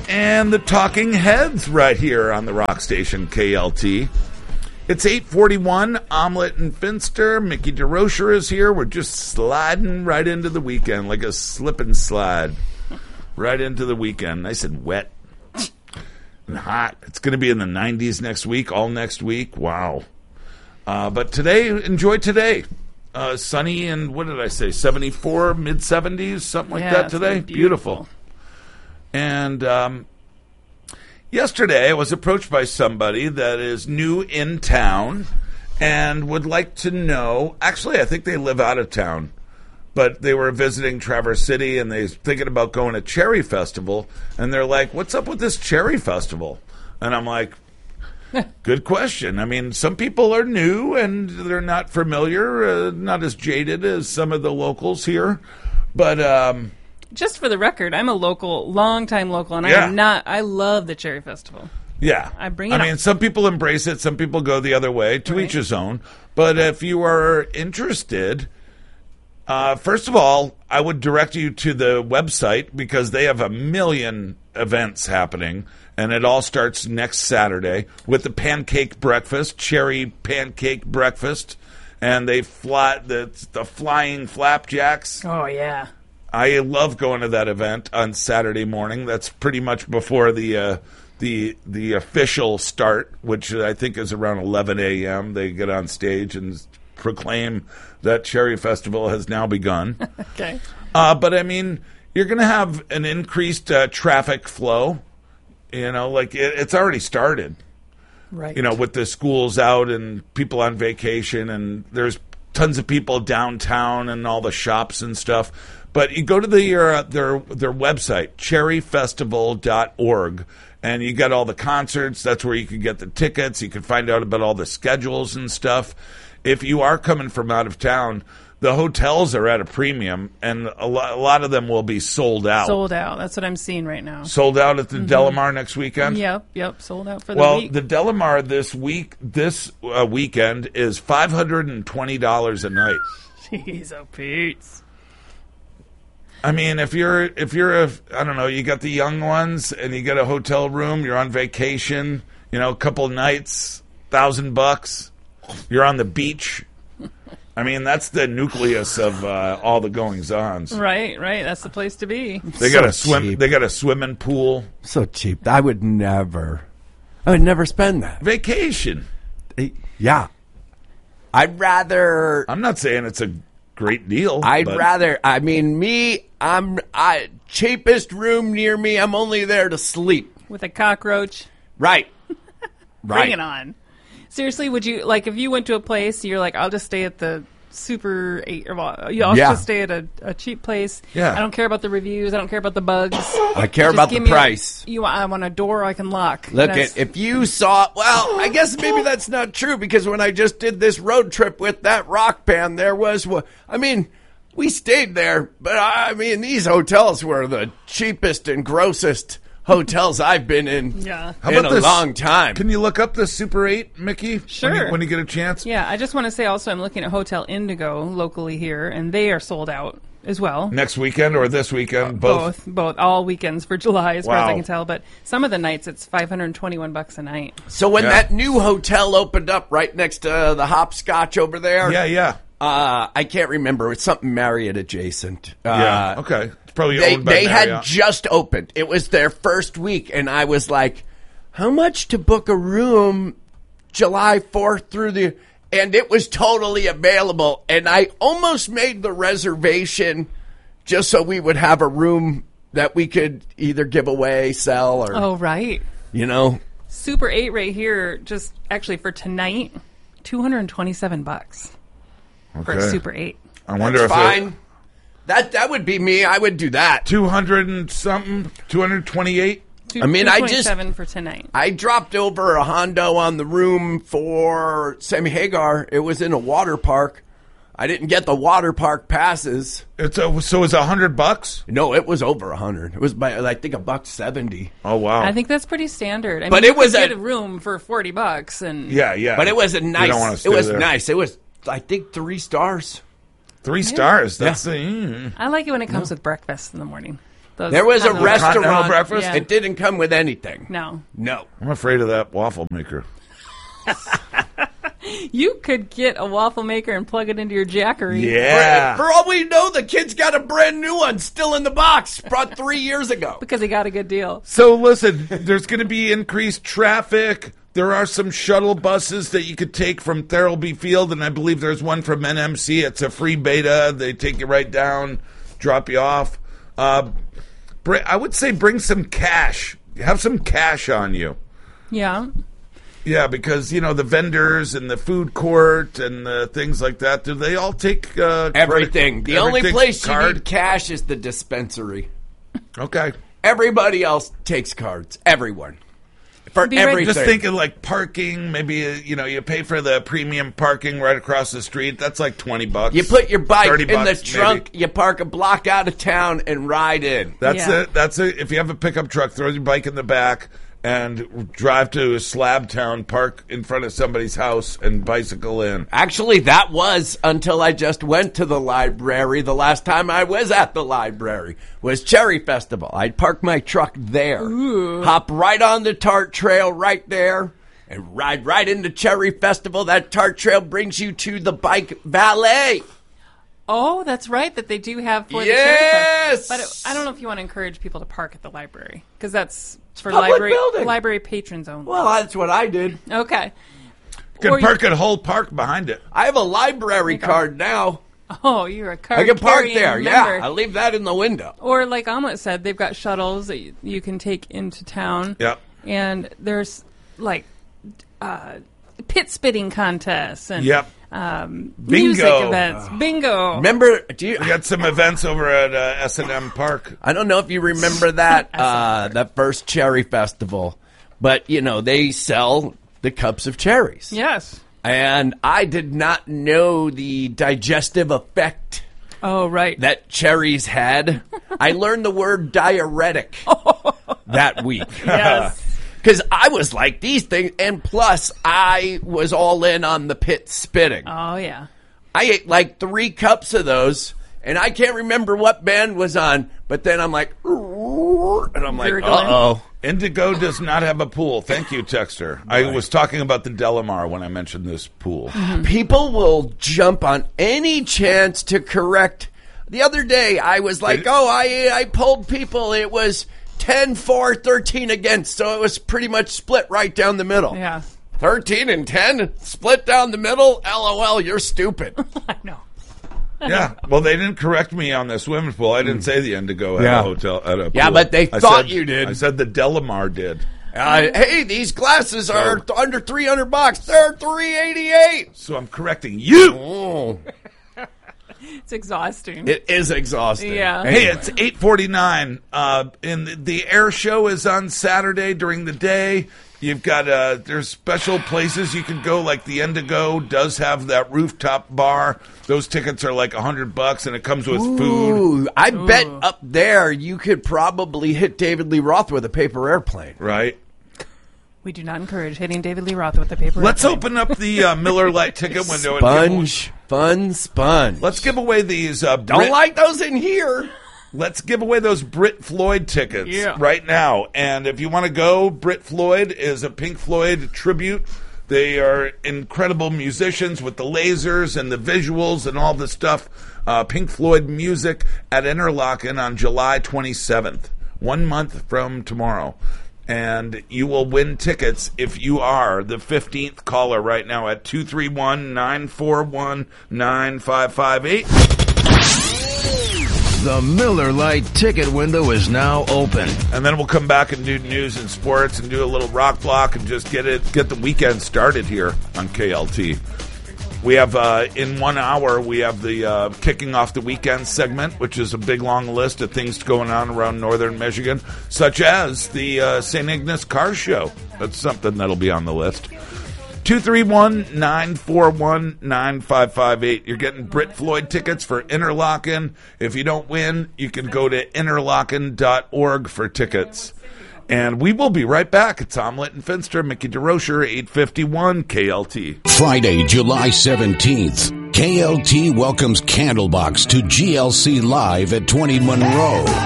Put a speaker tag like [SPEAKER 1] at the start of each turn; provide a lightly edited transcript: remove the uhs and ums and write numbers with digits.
[SPEAKER 1] and the Talking Heads right here on the rock station KLT. It's 8:41. Omelette and Finster. Mickey DeRocher is here. We're just sliding right into the weekend like a slip and slide. Right into the weekend. Nice and wet and hot. It's going to be in the 90s next week, all next week. Wow. But today, enjoy today. Sunny and, what did I say, 74, mid-70s, something like that today. Beautiful. And yesterday I was approached by somebody that is new in town and would like to know, actually I think they live out of town, but they were visiting Traverse City and they're thinking about going to Cherry Festival, and they're like, what's up with this Cherry Festival? And I'm like, good question. I mean, some people are new and they're not familiar, not as jaded as some of the locals here. But
[SPEAKER 2] just for the record, I'm a local, long-time local, and I love the Cherry Festival.
[SPEAKER 1] Yeah.
[SPEAKER 2] I mean,
[SPEAKER 1] some people embrace it, some people go the other way, to each his own. But if you are interested, first of all, I would direct you to the website because they have a million events happening. And it all starts next Saturday with the pancake breakfast, cherry pancake breakfast, and they fly the flying flapjacks.
[SPEAKER 2] Oh yeah,
[SPEAKER 1] I love going to that event on Saturday morning. That's pretty much before the official start, which I think is around 11 a.m. They get on stage and proclaim that Cherry Festival has now begun.
[SPEAKER 2] Okay,
[SPEAKER 1] but I mean, you're going to have an increased traffic flow. You know, like it's already started,
[SPEAKER 2] right?
[SPEAKER 1] You know, with the schools out and people on vacation, and there's tons of people downtown and all the shops and stuff. But you go to their website, cherryfestival.org, and you get all the concerts. That's where you can get the tickets. You can find out about all the schedules and stuff. If you are coming from out of town, the hotels are at a premium, and a lot of them will be sold out.
[SPEAKER 2] Sold out. That's what I'm seeing right now.
[SPEAKER 1] Sold out at the Delamar next weekend?
[SPEAKER 2] Yep. Sold out for the week.
[SPEAKER 1] Well, the Delamar this weekend is $520 a night.
[SPEAKER 2] Jeez, oh Pete.
[SPEAKER 1] I mean, if you're I don't know, you got the young ones, and you get a hotel room, you're on vacation, you know, a couple nights, $1,000, you're on the beach. I mean, that's the nucleus of all the goings-ons.
[SPEAKER 2] Right. That's the place to be.
[SPEAKER 1] They got a swimming pool.
[SPEAKER 3] So cheap. I would never spend that.
[SPEAKER 1] Vacation.
[SPEAKER 3] Yeah. I'd rather.
[SPEAKER 1] I'm not saying it's a great deal.
[SPEAKER 3] Cheapest room near me. I'm only there to sleep.
[SPEAKER 2] With a cockroach.
[SPEAKER 3] Right.
[SPEAKER 2] Bring it on. Seriously, would you, like, if you went to a place, you're like, I'll just stay at the Super 8, I'll just stay at a cheap place.
[SPEAKER 1] Yeah.
[SPEAKER 2] I don't care about the reviews. I don't care about the bugs.
[SPEAKER 3] I care about the price.
[SPEAKER 2] I want a door I can lock.
[SPEAKER 3] Look, if you saw, well, I guess maybe that's not true, because when I just did this road trip with that rock band, we stayed there, but these hotels were the cheapest and grossest hotels I've been in in a long time.
[SPEAKER 1] Can you look up the Super 8, Mickey?
[SPEAKER 2] Sure.
[SPEAKER 1] When you get a chance?
[SPEAKER 2] Yeah, I just want to say also I'm looking at Hotel Indigo locally here, and they are sold out as well.
[SPEAKER 1] Next weekend or this weekend? Both.
[SPEAKER 2] All weekends for July, as far as I can tell. But some of the nights, it's $521 a night.
[SPEAKER 3] So when that new hotel opened up right next to the Hopscotch over there...
[SPEAKER 1] Yeah.
[SPEAKER 3] I can't remember. It's something Marriott adjacent.
[SPEAKER 1] Okay. Probably owned by
[SPEAKER 3] they
[SPEAKER 1] Marriott.
[SPEAKER 3] had just opened. It was their first week, and I was like, how much to book a room July 4th through and it was totally available, and I almost made the reservation just so we would have a room that we could either give away, sell, or...
[SPEAKER 2] Oh, right.
[SPEAKER 3] You know?
[SPEAKER 2] Super 8 right here, just actually for tonight, $227 for a Super 8.
[SPEAKER 1] I wonder if...
[SPEAKER 3] Fine. That would be me. I would do that.
[SPEAKER 1] 200 and something? 228?
[SPEAKER 2] $227 for tonight.
[SPEAKER 3] I dropped over a Hondo on the room for Sammy Hagar. It was in a water park. I didn't get the water park passes.
[SPEAKER 1] So it's $100?
[SPEAKER 3] No, it was over 100. It was by, I think, $170.
[SPEAKER 1] Oh wow!
[SPEAKER 2] I think that's pretty standard.
[SPEAKER 3] But it was
[SPEAKER 2] a room for $40, and
[SPEAKER 1] yeah.
[SPEAKER 3] But it was a nice. It was nice. It was, I think, 3 stars.
[SPEAKER 1] 3 stars. That's
[SPEAKER 2] I like it when it comes with breakfast in the morning.
[SPEAKER 3] There was a restaurant.
[SPEAKER 1] Breakfast?
[SPEAKER 3] Yeah. It didn't come with anything.
[SPEAKER 2] No.
[SPEAKER 1] I'm afraid of that waffle maker.
[SPEAKER 2] You could get a waffle maker and plug it into your Jackery.
[SPEAKER 1] Yeah.
[SPEAKER 3] For all we know, the kid's got a brand new one still in the box, brought 3 years ago.
[SPEAKER 2] Because he got a good deal.
[SPEAKER 1] So listen, there's going to be increased traffic. There are some shuttle buses that you could take from Thirlby Field, and I believe there's one from NMC. It's a free beta. They take you right down, drop you off. I would say bring some cash. Have some cash on you.
[SPEAKER 2] Yeah.
[SPEAKER 1] Yeah, because, the vendors and the food court and the things like that, do they all take
[SPEAKER 3] everything? The only place
[SPEAKER 1] card?
[SPEAKER 3] You need cash is the dispensary.
[SPEAKER 1] Okay.
[SPEAKER 3] Everybody else takes cards. Everyone. For everything.
[SPEAKER 1] Just thinking like parking, maybe, you pay for the premium parking right across the street. That's like $20.
[SPEAKER 3] You put your bike in the trunk,
[SPEAKER 1] maybe.
[SPEAKER 3] You park a block out of town and ride in.
[SPEAKER 1] That's it. That's it. If you have a pickup truck, throw your bike in the back and drive to Slabtown, park in front of somebody's house and bicycle in.
[SPEAKER 3] Actually, that was until I just went to the library. The last time I was at the library was Cherry Festival. I'd park my truck there, hop right on the TART trail right there, and ride right into Cherry Festival. That TART trail brings you to the bike valet.
[SPEAKER 2] Oh, that's right, that they do have for the Cherry Festival. But I don't know if you want to encourage people to park at the library, because that's for library patrons only.
[SPEAKER 3] Well, that's what I did.
[SPEAKER 2] Okay.
[SPEAKER 1] You can park at Hull Park behind it.
[SPEAKER 3] I have a library card now.
[SPEAKER 2] Oh, you're a card
[SPEAKER 3] I can park there,
[SPEAKER 2] member.
[SPEAKER 3] yeah. I leave that in the window.
[SPEAKER 2] Or like Omelet said, they've got shuttles that you can take into town.
[SPEAKER 1] Yep.
[SPEAKER 2] And there's like pit spitting contests and music events. Bingo.
[SPEAKER 3] Remember,
[SPEAKER 1] we got some events over at S&M Park.
[SPEAKER 3] I don't know if you remember that, that first Cherry Festival, but, they sell the cups of cherries.
[SPEAKER 2] Yes.
[SPEAKER 3] And I did not know the digestive effect that cherries had. I learned the word diuretic that week.
[SPEAKER 2] Yes.
[SPEAKER 3] Because I was like, these things, and plus, I was all in on the pit spitting.
[SPEAKER 2] Oh, yeah.
[SPEAKER 3] I ate like 3 cups of those, and I can't remember what band was on, but then I'm like, and I'm like, uh-oh.
[SPEAKER 1] Indigo does not have a pool. Thank you, Texter. Right. I was talking about the Delamar when I mentioned this pool.
[SPEAKER 3] Mm-hmm. People will jump on any chance to correct. The other day, I was like, I polled people. It was 10-4, 13 against, so it was pretty much split right down the middle.
[SPEAKER 2] Yeah.
[SPEAKER 3] 13 and 10, split down the middle? LOL, you're stupid.
[SPEAKER 2] I know.
[SPEAKER 1] Yeah, well, they didn't correct me on the swimming pool. I didn't say the Indigo had a hotel at a pool.
[SPEAKER 3] Yeah, but they thought you did.
[SPEAKER 1] I said the Delamar did.
[SPEAKER 3] Hey, these glasses are under $300. They're $388.
[SPEAKER 1] So I'm correcting you.
[SPEAKER 3] Oh.
[SPEAKER 2] It's exhausting.
[SPEAKER 3] It is exhausting.
[SPEAKER 2] Yeah.
[SPEAKER 1] Anyway. Hey, it's 8:49. And the air show is on Saturday during the day. You've got there's special places you can go, like the Indigo does have that rooftop bar. Those tickets are like $100, and it comes with food.
[SPEAKER 3] I bet up there you could probably hit David Lee Roth with a paper airplane.
[SPEAKER 1] Right.
[SPEAKER 2] We do not encourage hitting David Lee Roth with a paper
[SPEAKER 1] Let's
[SPEAKER 2] airplane.
[SPEAKER 1] open up the Miller Lite ticket window.
[SPEAKER 3] Fun sponge.
[SPEAKER 1] Let's give away these.
[SPEAKER 3] Don't like those in here.
[SPEAKER 1] Let's give away those Brit Floyd tickets right now. And if you want to go, Brit Floyd is a Pink Floyd tribute. They are incredible musicians with the lasers and the visuals and all the stuff. Pink Floyd music at Interlochen on July 27th, 1 month from tomorrow. And you will win tickets if you are the 15th caller right now at 231-941-9558.
[SPEAKER 4] The Miller Lite ticket window is now open.
[SPEAKER 1] And then we'll come back and do news and sports and do a little rock block and just get the weekend started here on KLT. We have, in 1 hour, we have the kicking off the weekend segment, which is a big, long list of things going on around northern Michigan, such as the St. Ignace Car Show. That's something that'll be on the list. 231-941-9558. You're getting Brit Floyd tickets for Interlochen. If you don't win, you can go to interlochen.org for tickets. And we will be right back. It's Omelet and Finster, Mickey DeRocher, 851 KLT.
[SPEAKER 4] Friday, July 17th, KLT welcomes Candlebox to GLC Live at 20 Monroe.